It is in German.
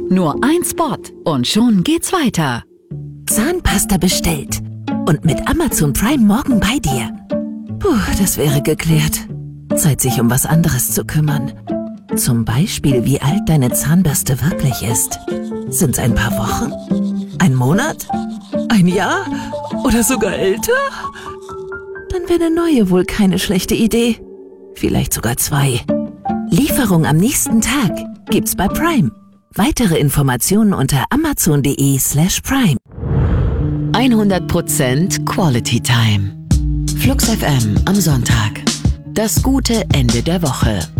Nur ein Spot und schon geht's weiter. Zahnpasta bestellt. Und mit Amazon Prime morgen bei dir. Puh, das wäre geklärt. Zeit, sich um was anderes zu kümmern. Zum Beispiel, wie alt deine Zahnbürste wirklich ist. Sind's ein paar Wochen? Ein Monat? Ein Jahr? Oder sogar älter? Dann wäre eine neue wohl keine schlechte Idee. Vielleicht sogar 2. Lieferung am nächsten Tag gibt's bei Prime. Weitere Informationen unter amazon.de/prime. 100% Quality Time. Flux FM am Sonntag. Das gute Ende der Woche.